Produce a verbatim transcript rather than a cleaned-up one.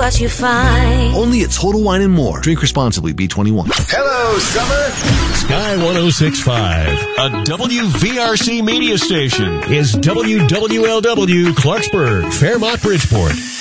what you find. Only at Total Wine and More. Drink responsibly. B twenty-one. Hello, Summer. Sky one oh six point five, a W V R C media station, is W W L W Clarksburg, Fairmont, Bridgeport.